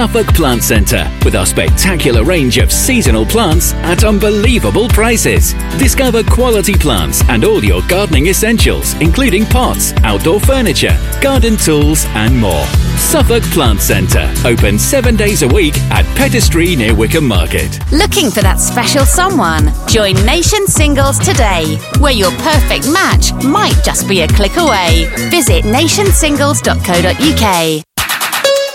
Suffolk Plant Centre, with our spectacular range of seasonal plants at unbelievable prices. Discover quality plants and all your gardening essentials, including pots, outdoor furniture, garden tools and more. Suffolk Plant Centre, open 7 days a week at Pettistry near Wickham Market. Looking for that special someone? Join Nation Singles today, where your perfect match might just be a click away. Visit nationsingles.co.uk.